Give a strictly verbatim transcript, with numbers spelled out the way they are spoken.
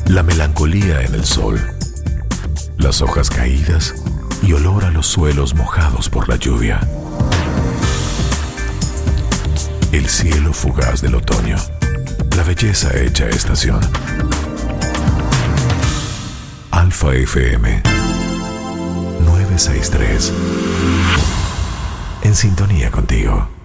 La melancolía en el sol, las hojas caídas y olor a los suelos mojados por la lluvia. El cielo fugaz del otoño, la belleza hecha estación. Alfa F M novecientos sesenta y tres. En sintonía contigo.